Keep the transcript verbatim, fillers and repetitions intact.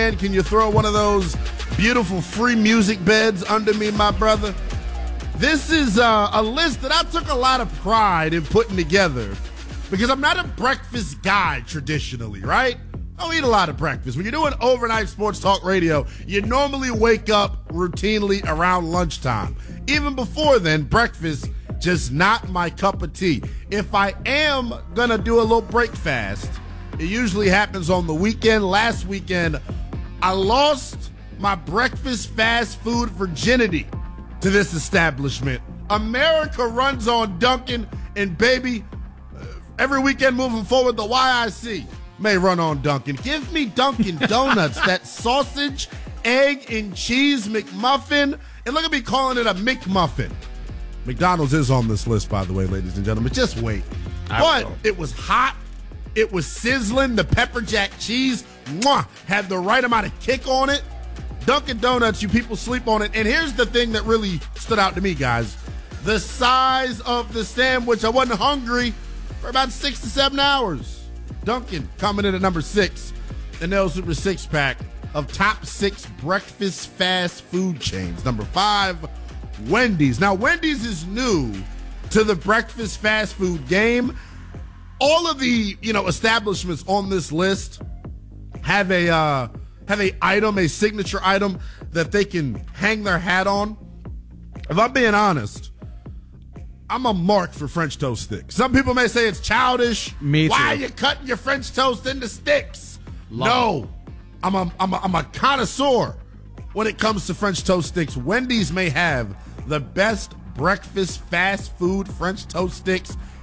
can, can you throw one of those beautiful free music beds under me, my brother? This is uh, a list that I took a lot of pride in putting together because I'm not a breakfast guy traditionally, right? I don't eat a lot of breakfast. When you're doing overnight sports talk radio, you normally wake up routinely around lunchtime. Even before then, breakfast, just not my cup of tea. If I am going to do a little break fast, it usually happens on the weekend. Last weekend, I lost my breakfast fast food virginity to this establishment. America runs on Dunkin', and baby, every weekend moving forward, the Y I C may run on Dunkin'. Give me Dunkin' Donuts, that sausage, egg, and cheese McMuffin. And look at me calling it a McMuffin. McDonald's is on this list, by the way, ladies and gentlemen. Just wait. But it was hot. It was sizzling. The pepper jack cheese mwah, had the right amount of kick on it. Dunkin' Donuts, you people sleep on it. And here's the thing that really stood out to me, guys. The size of the sandwich. I wasn't hungry for about six to seven hours. Dunkin' coming in at number six. The Nail Super Six Pack of top six breakfast fast food chains. Number five, Wendy's. Now, Wendy's is new to the breakfast fast food game. All of the, you know, establishments on this list have a uh, have a item, a signature item that they can hang their hat on. If I'm being honest, I'm a mark for French toast sticks. Some people may say it's childish. Me too. Why are you cutting your French toast into sticks? Love no, I'm a, I'm, a, I'm a connoisseur when it comes to French toast sticks. Wendy's may have the best breakfast fast food French toast sticks